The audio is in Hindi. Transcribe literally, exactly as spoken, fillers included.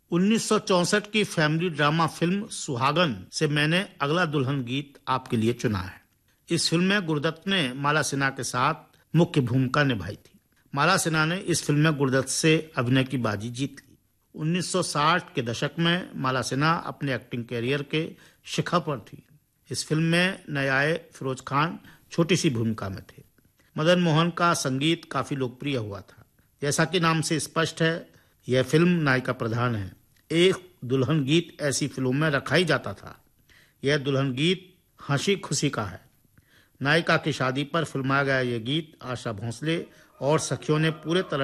उन्नीस सौ चौसठ की फैमिली ड्रामा फिल्म सुहागन से मैंने अगला दुल्हन गीत आपके लिए चुना है। इस फिल्म में गुरदत्त ने माला सिन्हा के साथ मुख्य भूमिका निभाई थी। माला सिन्हा ने इस फिल्म में गुरदत्त से अभिनय की बाजी जीत ली। उन्नीस सौ साठ के दशक में माला सिन्हा अपने एक्टिंग कैरियर के शिखर पर थी। इस फिल्म में नए आए फिरोज खान छोटी सी भूमिका में थे। मदन मोहन का संगीत काफी लोकप्रिय हुआ था। जैसा कि नाम से स्पष्ट है, यह फिल्म नायिका प्रधान है। एक दुल्हन गीत ऐसी फिल्मों में रखा ही जाता था। यह दुल्हन गीत हंसी खुशी का है। नायिका की शादी पर फिल्माया गया यह गीत आशा भोसले और सखियों ने पूरे तरह